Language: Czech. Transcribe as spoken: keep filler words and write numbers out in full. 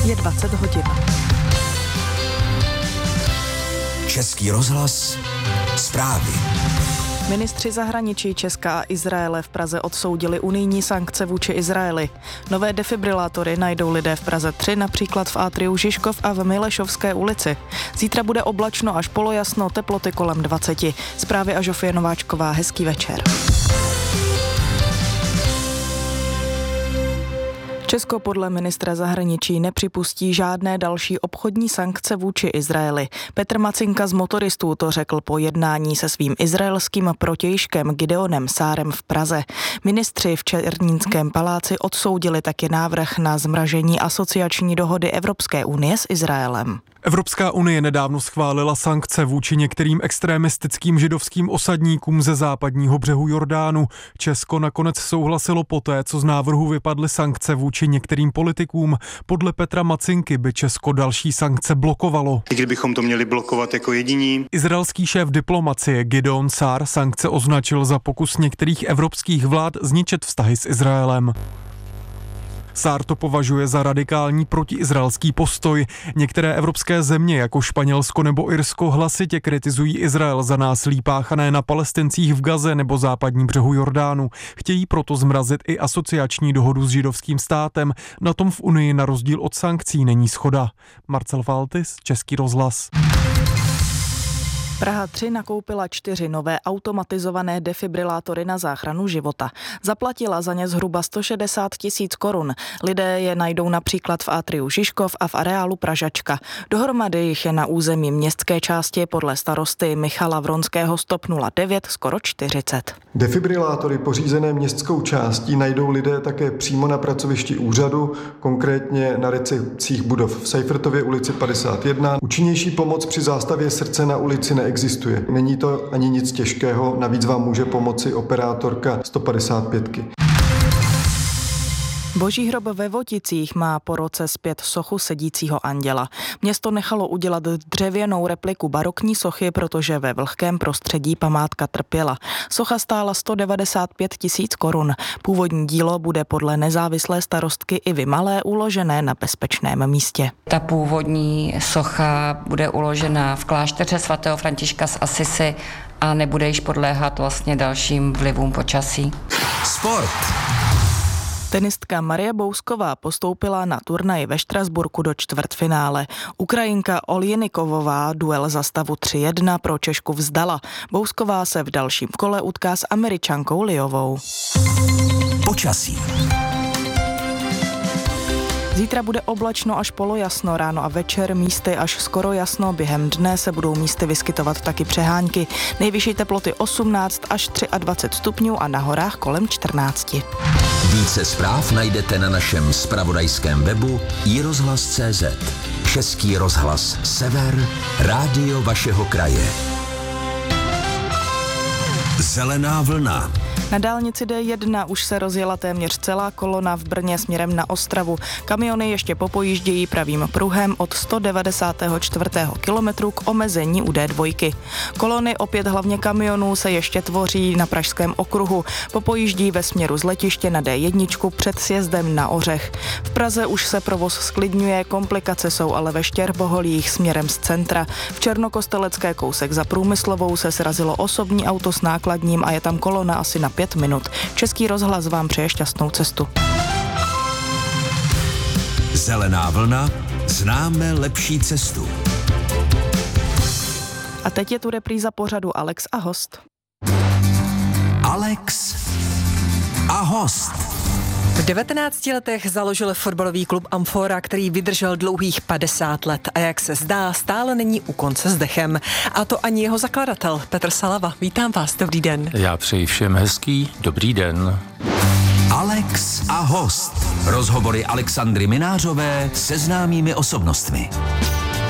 Je dvacet hodin. Český rozhlas, zprávy. Ministři zahraničí Česka a Izraele v Praze odsoudili unijní sankce vůči Izraeli. Nové defibrilátory najdou lidé v Praze tři, například v Atriu Žižkov a v Milešovské ulici. Zítra bude oblačno až polojasno, teploty kolem dvaceti. Zprávy a Žofie Nováčková, hezký večer. Česko podle ministra zahraničí nepřipustí žádné další obchodní sankce vůči Izraeli. Petr Macinka z Motoristů to řekl po jednání se svým izraelským protějškem Gideonem Sárem v Praze. Ministři v Černínském paláci odsoudili taky návrh na zmražení asociační dohody Evropské unie s Izraelem. Evropská unie nedávno schválila sankce vůči některým extremistickým židovským osadníkům ze západního břehu Jordánu. Česko nakonec souhlasilo poté, co z návrhu vypadly sankce vůči některým politikům. Podle Petra Macinky by Česko další sankce blokovalo. I kdybychom to měli blokovat jako jediní. Izraelský šéf diplomacie Gideon Sár sankce označil za pokus některých evropských vlád zničit vztahy s Izraelem. Sár to považuje za radikální protiizraelský postoj. Některé evropské země, jako Španělsko nebo Irsko, hlasitě kritizují Izrael za násilí páchané na Palestincích v Gaze nebo západním břehu Jordánu. Chtějí proto zmrazit i asociační dohodu s židovským státem. Na tom v Unii na rozdíl od sankcí není shoda. Marcel Faltis, Český rozhlas. Praha tři nakoupila čtyři nové automatizované defibrilátory na záchranu života. Zaplatila za ně zhruba sto šedesát tisíc korun. Lidé je najdou například v Atriu Žižkov a v areálu Pražačka. Dohromady jich je na území městské části podle starosty Michala Vronského stop nula devět skoro čtyřicet. Defibrilátory pořízené městskou částí najdou lidé také přímo na pracovišti úřadu, konkrétně na recepcích budov v Seifertově ulici padesát jedna. Účinnější pomoc při zástavě srdce na ulici neexistuje. Není to ani nic těžkého, navíc vám může pomoci operátorka sto padesát pět. Boží hrob ve Voticích má po roce zpět sochu sedícího anděla. Město nechalo udělat dřevěnou repliku barokní sochy, protože ve vlhkém prostředí památka trpěla. Socha stála sto devadesát pět tisíc korun. Původní dílo bude podle nezávislé starostky Ivy Malé uložené na bezpečném místě. Ta původní socha bude uložena v klášteře svatého Františka z Asisi a nebude již podléhat vlastně dalším vlivům počasí. Sport. Tenistka Marie Bousková postoupila na turnaji ve Štrasburku do čtvrtfinále. Ukrajinka Oljenikovová duel za stavu tři jedna pro Češku vzdala. Bousková se v dalším kole utká s Američankou Liovou. Počasí. Zítra bude oblačno až polojasno, ráno a večer místy až skoro jasno, během dne se budou místy vyskytovat taky přehánky. Nejvyšší teploty osmnáct až dvacet tři stupňů a na horách kolem čtrnáct. Více zpráv najdete na našem zpravodajském webu i rozhlas tečka cé zet. Český rozhlas Sever, rádio vašeho kraje. Zelená vlna. Na dálnici D jedna už se rozjela téměř celá kolona v Brně směrem na Ostravu. Kamiony ještě popojíždějí pravým pruhem od sto devadesátého čtvrtého kilometru k omezení u D dva. Kolony, opět hlavně kamionů, se ještě tvoří na Pražském okruhu. Popojíždí ve směru z letiště na D jedna před sjezdem na Ořech. V Praze už se provoz sklidňuje, komplikace jsou ale ve Štěrboholích směrem z centra. V Černokostelecké kousek za Průmyslovou se srazilo osobní auto s nákladním a je tam kolona asi na pět minut. Český rozhlas vám přeje šťastnou cestu. Zelená vlna, známe lepší cestu. A teď je tu repríza pořadu Alex a host. Alex a host. V devatenácti letech založil fotbalový klub Amfora, který vydržel dlouhých padesát let a jak se zdá, stále není u konce s dechem. A to ani jeho zakladatel Petr Salava. Vítám vás, dobrý den. Já přeji všem hezký dobrý den. Alex a host. Rozhovory Alexandry Minářové se známými osobnostmi.